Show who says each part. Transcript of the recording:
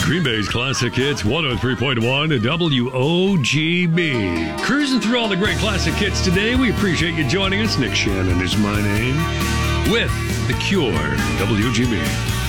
Speaker 1: Green Bay's Classic Hits 103.1 WOGB. Cruising through all the great classic hits today. We appreciate you joining us. Nick Shannon is my name with The Cure, WGB.